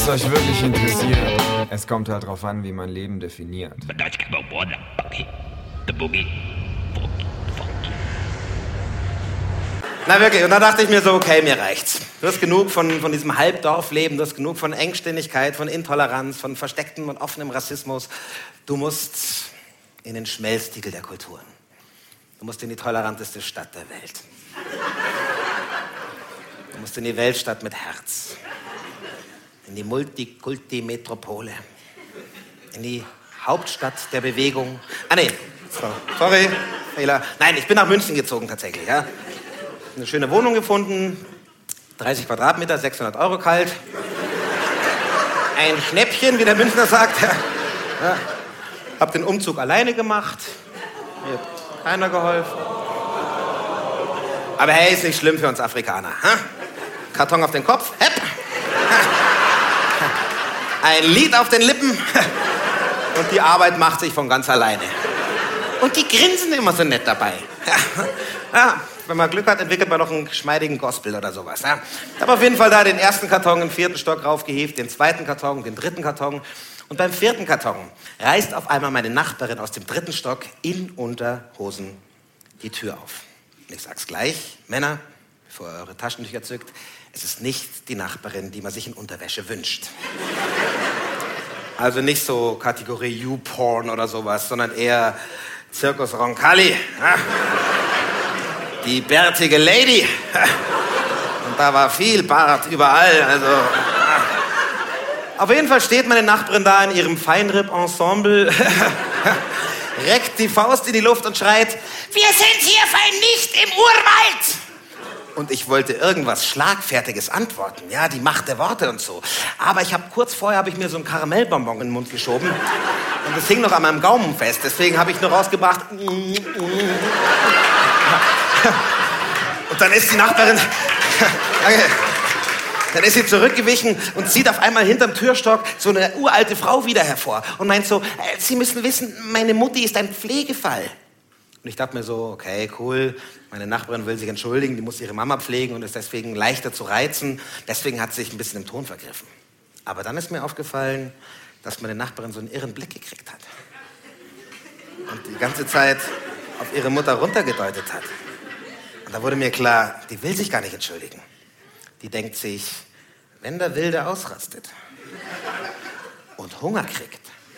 Was euch wirklich interessiert, es kommt halt drauf an, wie man Leben definiert. Na wirklich, und da dachte ich mir so, okay, mir reicht's. Du hast genug von diesem Halbdorfleben, du hast genug von Engständigkeit, von Intoleranz, von verstecktem und offenem Rassismus. Du musst in den Schmelztiegel der Kulturen. Du musst in die toleranteste Stadt der Welt. Du musst in die Weltstadt mit Herz. In die Multikulti-Metropole. In die Hauptstadt der Bewegung. Ah nee, sorry, Fehler. Nein, ich bin nach München gezogen tatsächlich. Ja. Eine schöne Wohnung gefunden, 30 Quadratmeter, 600 € kalt. Ein Schnäppchen, wie der Münchner sagt. Ja. Hab den Umzug alleine gemacht. Mir hat keiner geholfen. Aber hey, ist nicht schlimm für uns Afrikaner. Ha? Karton auf den Kopf, hepp. Ein Lied auf den Lippen. Und die Arbeit macht sich von ganz alleine. Und die grinsen immer so nett dabei. Ja, wenn man Glück hat, entwickelt man noch einen geschmeidigen Gospel oder sowas. Ja. Ich habe auf jeden Fall da den ersten Karton im 4. Stock raufgehievt, den 2. Karton, den 3. Karton. Und beim 4. Karton reißt auf einmal meine Nachbarin aus dem 3. Stock in Unterhosen die Tür auf. Und ich sag's gleich, Männer, bevor ihr eure Taschentücher zückt, es ist nicht die Nachbarin, die man sich in Unterwäsche wünscht. Also nicht so Kategorie YouPorn oder sowas, sondern eher Zirkus Roncalli. Ja. Die bärtige Lady. Und da war viel Bart überall. Also. Auf jeden Fall steht meine Nachbarin da in ihrem Feinripp-Ensemble, reckt die Faust in die Luft und schreit, wir sind hier nicht im Urwald. Und ich wollte irgendwas Schlagfertiges antworten, ja, die Macht der Worte und so. Aber kurz vorher habe ich mir so ein Karamellbonbon in den Mund geschoben und das hing noch an meinem Gaumen fest. Deswegen habe ich nur rausgebracht. Und dann ist die Nachbarin, dann ist sie zurückgewichen und zieht auf einmal hinterm Türstock so eine uralte Frau wieder hervor und meint so, Sie müssen wissen, meine Mutti ist ein Pflegefall. Und ich dachte mir so, okay, cool, meine Nachbarin will sich entschuldigen, die muss ihre Mama pflegen und ist deswegen leichter zu reizen. Deswegen hat sie sich ein bisschen im Ton vergriffen. Aber dann ist mir aufgefallen, dass meine Nachbarin so einen irren Blick gekriegt hat. Und die ganze Zeit auf ihre Mutter runtergedeutet hat. Und da wurde mir klar, die will sich gar nicht entschuldigen. Die denkt sich, wenn der Wilde ausrastet und Hunger kriegt,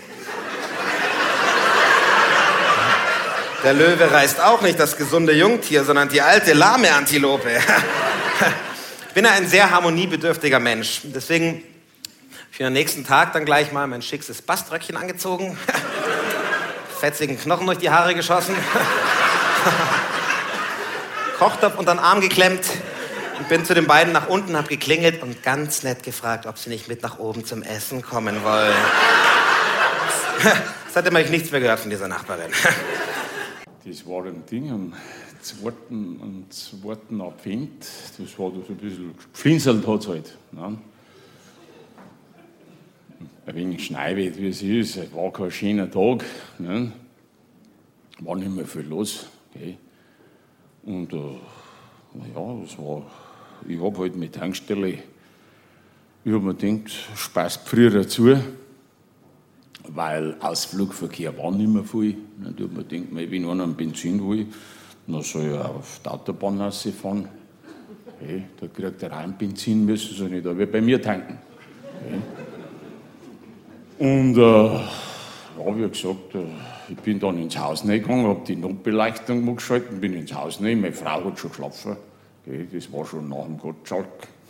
der Löwe reißt auch nicht das gesunde Jungtier, sondern die alte, lahme Antilope. Ich bin ja ein sehr harmoniebedürftiger Mensch. Deswegen für den nächsten Tag dann gleich mal mein schickstes Baströckchen angezogen, fetzigen Knochen durch die Haare geschossen, Kochtopf unter den Arm geklemmt und bin zu den beiden nach unten, hab geklingelt und ganz nett gefragt, ob sie nicht mit nach oben zum Essen kommen wollen. Seitdem habe ich nichts mehr gehört von dieser Nachbarin. Das war ein Ding am 2. Advent. Das war so ein bisschen geflinzelt hat es halt. Ne? Ein wenig Schneewett, wie es ist. Es war kein schöner Tag. Ne? War nicht mehr viel los. Okay? Und das war. Ich habe halt mit Tankstelle. Ich habe mir gedacht, Spaß früher dazu. Weil Ausflugverkehr war nicht mehr viel. Da hat man gedacht, wenn einer einen Benzin will, dann soll er auf die Autobahn rausfahren. Okay, da kriegt er rein Benzin, müssen sie nicht aber bei mir tanken. Okay. Und wie gesagt, ich bin dann ins Haus reingegangen, habe die Notbeleuchtung geschaltet, bin ins Haus rein. Meine Frau hat schon geschlafen. Okay, das war schon nach dem Gottschalk.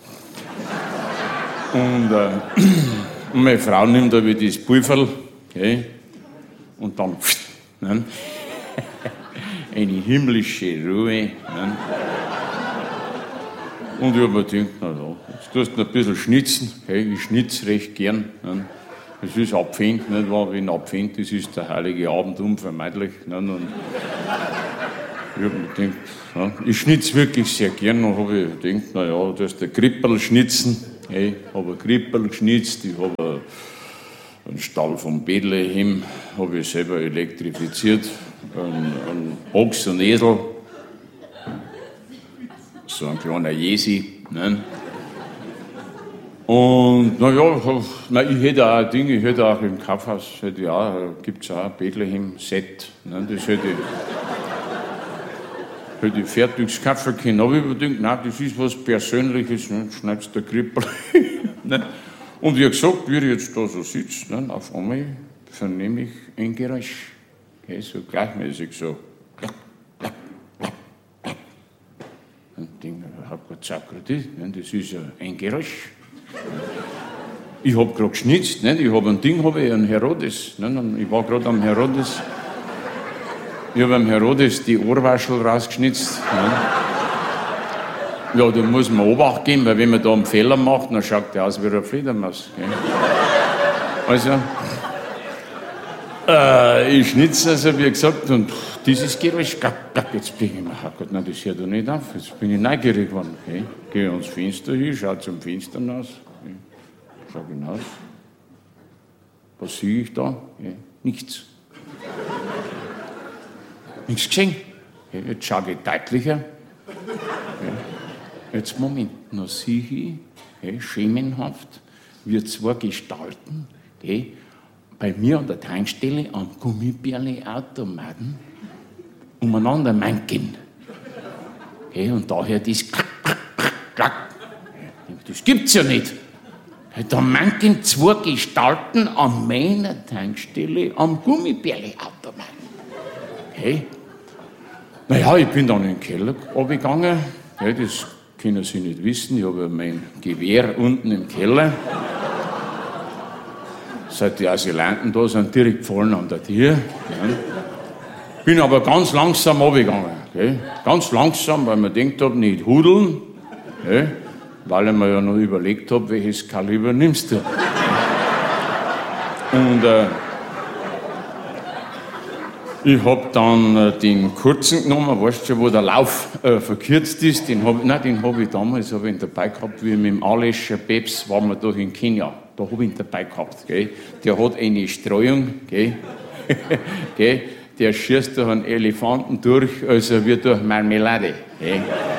Und meine Frau nimmt aber das Pulverl, okay, und dann ne, eine himmlische Ruhe. Ne. Und ich habe mir gedacht, na ja, jetzt tust du noch ein bisschen schnitzen. Okay, ich schnitze recht gern. Ne. Das ist Advent, nicht wahr? Wenn Advent ist, ist der heilige Abend unvermeidlich. Ne. Und ich habe mir gedacht, ja, ich schnitze wirklich sehr gern. Und habe ich gedacht, na ja, du hast ein Krippel schnitzen. Ich habe ein Krippel geschnitzt, ich habe einen Stall von Bethlehem, habe ich selber elektrifiziert, einen Ochs und Esel, so ein kleiner Jesi. Ne? Und naja, ich hätte auch ein Ding, ich hätte auch im Kaufhaus, gibt es auch ein Bethlehem-Set. Ne, das hätte ich fertiges Kaffee können. Aber ich habe gedacht, nein, das ist was Persönliches, ne, schneidest der Krippel. Ne. Und wie gesagt, wie ich jetzt da so sitze, ne, auf einmal vernehme ich ein Geräusch. Okay, so gleichmäßig so. Und ich denke, ich habe gerade Sakrati, ne, das ist ja ein Geräusch. Ich habe gerade geschnitzt, ne, ich habe einen Herodes. Ne, ich war gerade am Herodes. Ich habe am Herodes die Ohrwaschel rausgeschnitzt. Ne. Ja, da muss man Obacht geben, weil wenn man da einen Fehler macht, dann schaut der aus wie eine Fledermaus. Gell? Also, ich schnitze, also wie gesagt, und dieses Geräusch, jetzt bin ich mir, Gott, nein, das hört doch nicht auf, jetzt bin ich neugierig geworden. Okay? Gehe ans Fenster hin, schaue zum Fenster hinaus, okay? Schau hinaus. Was sehe ich da? Okay? Nichts. Nichts gesehen. Okay? Jetzt schaue ich deutlicher. Okay? Jetzt Moment, noch sehe ich, okay, schemenhaft, wie zwei Gestalten, okay, bei mir an der Tankstelle am Gummibärle-Automaten umeinander manken. Okay, und daher das Klack. Das gibt's ja nicht. Da manken zwei Gestalten an meiner Tankstelle am Gummibärle-Automaten. Okay. Naja, ich bin dann in den Keller runtergegangen. Okay, das können Sie nicht wissen. Ich habe ja mein Gewehr unten im Keller. Seit die Asylanten da sind, direkt gefallen an der Tür. Ja. Bin aber ganz langsam runtergegangen. Okay. Ganz langsam, weil man denkt habe, nicht hudeln. Okay. Weil ich mir ja noch überlegt habe, welches Kaliber nimmst du. Und ich habe dann den kurzen genommen, weißt du, wo der Lauf verkürzt ist. Den habe ich damals dabei gehabt, wie mit dem Alescher Peps waren wir da in Kenia. Da habe ich ihn dabei gehabt. Gell. Der hat eine Streuung, gell. Gell. Der schießt durch einen Elefanten durch, also wie durch Marmelade. Gell.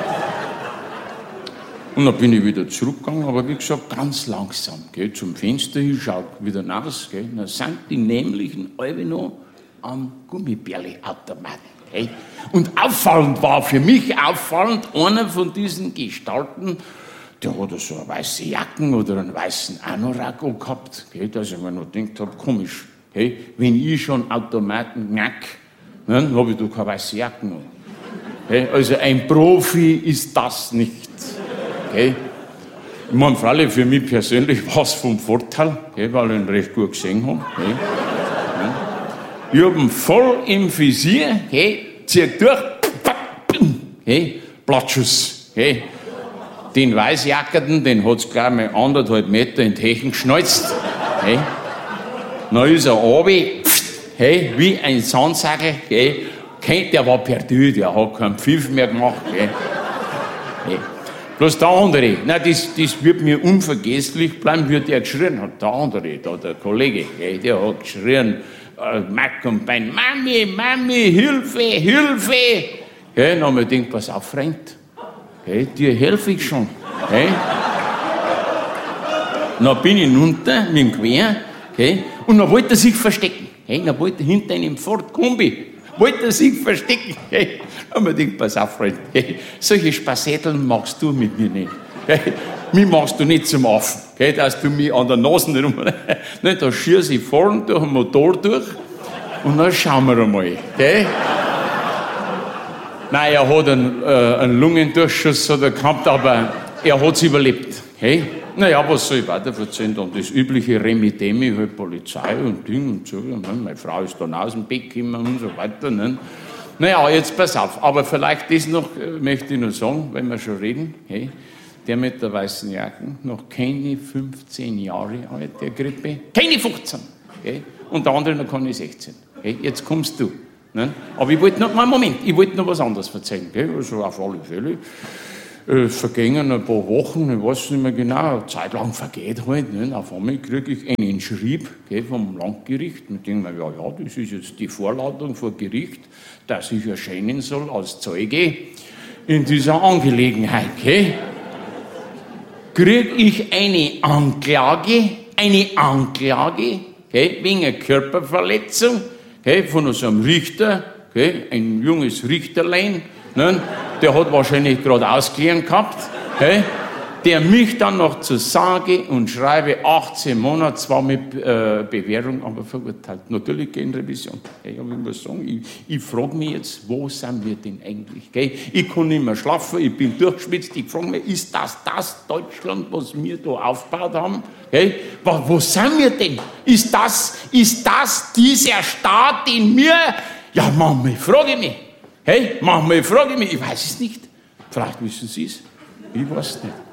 Und dann bin ich wieder zurückgegangen, aber wie gesagt, ganz langsam. Gell. Zum Fenster hin, schaut wieder raus. Gell. Dann sind die nämlichen alle noch am Gummibärle-Automaten. Okay? Und auffallend war für mich einer von diesen Gestalten, der hat so eine weiße Jacken oder einen weißen Anorak gehabt, okay? Dass ich mir noch gedacht habe, komisch, okay? Wenn ich schon Automaten knack, dann habe ich doch keine weiße Jacken. Okay? Also ein Profi ist das nicht. Okay? Ich meine, freilich für mich persönlich war es vom Vorteil, okay? Weil ich ihn recht gut gesehen habe. Okay? Ich habe ihn voll im Visier, okay, ziehe durch, okay, Plattschuss. Okay. Den Weißjackerten, den hat es gleich mal 1,5 Meter in die Hechen geschnalzt. Okay. Dann ist er runter, hey, wie ein Sandsagel. Okay. Der war perdu, der hat keinen Pfiff mehr gemacht. Okay. Okay. Bloß der andere, nein, das wird mir unvergesslich bleiben, wie der geschrien hat. Der andere, der Kollege, okay, der hat geschrien, Mack und Bein, Mami, Hilfe, Hilfe! Okay, dann habe ich gedacht, pass auf, Freund, okay, dir helfe ich schon. Okay. Dann bin ich hinunter mit dem Gewehr, okay, und dann wollte er sich verstecken. Okay, dann wollte er hinter einem Ford Kombi, wollte er sich verstecken. Okay. Dann habe ich gedacht, pass auf, Freund, okay, solche Spassetteln machst du mit mir nicht. Okay. Mich machst du nicht zum Affen, okay, dass du mich an der Nase rum... Ne, da schieße ich vorne durch den Motor durch und dann schauen wir einmal. Okay. Nein, er hat einen Lungendurchschuss gehabt, aber er hat es überlebt. Okay. Naja, was soll ich weiter erzählen? Dann das übliche Remi-Demi, halt Polizei und Ding und so. Ne? Meine Frau ist dann aus dem Bett gekommen und so weiter. Ne? Naja, jetzt pass auf. Aber vielleicht das noch, möchte ich noch sagen, wenn wir schon reden. Hey, der mit der weißen Jacken, noch keine 15 Jahre alt, der Grippe. Keine 15. Okay? Und der andere noch keine 16. Okay? Jetzt kommst du. Ne? Aber ich wollte noch was anderes erzählen. Okay? Also auf alle Fälle. Vergingen ein paar Wochen, ich weiß nicht mehr genau, eine Zeit lang vergeht halt. Ne? Auf einmal kriege ich einen Schrieb, okay, vom Landgericht. Und denke mir, ja, das ist jetzt die Vorladung vor Gericht, dass ich erscheinen soll als Zeuge in dieser Angelegenheit. Okay? kriege ich eine Anklage, wegen Körperverletzung, von so einem Richter, ein junges Richterlein, ne, der hat wahrscheinlich gerade ausgelernt gehabt, der mich dann noch zu sage und schreibe 18 Monate, zwar mit Bewährung, aber verurteilt. Natürlich gegen Revision. Ich muss sagen, ich frage mich jetzt, wo sind wir denn eigentlich? Ich kann nicht mehr schlafen, ich bin durchgeschwitzt, ich frage mich, ist das Deutschland, was wir da aufgebaut haben? Wo sind wir denn? Ist das dieser Staat, den wir... Ja, manchmal frage ich mich. Ich weiß es nicht. Vielleicht wissen Sie es. Ich weiß es nicht.